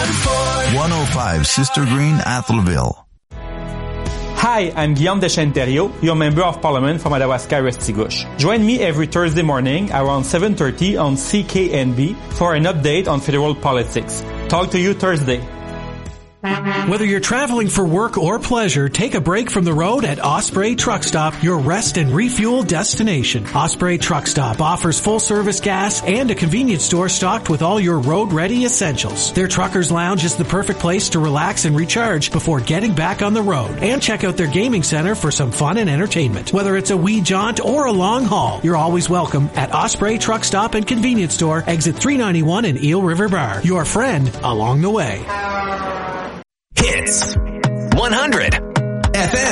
105 Sister Green, Atholville. Hi, I'm Guillaume Deschênes-Thériault, your Member of Parliament from Madawaska-Restigouche. Join me every Thursday morning around 7:30 on CKNB for an update on federal politics. Talk to you Thursday. Whether you're traveling for work or pleasure, take a break from the road at Osprey Truck Stop, your rest and refuel destination. Osprey Truck Stop offers full-service gas and a convenience store stocked with all your road-ready essentials. Their Truckers Lounge is the perfect place to relax and recharge before getting back on the road. And check out their gaming center for some fun and entertainment. Whether it's a wee jaunt or a long haul, you're always welcome at Osprey Truck Stop and Convenience Store, exit 391 in Eel River Bar. Your friend along the way. Hits 100 FM.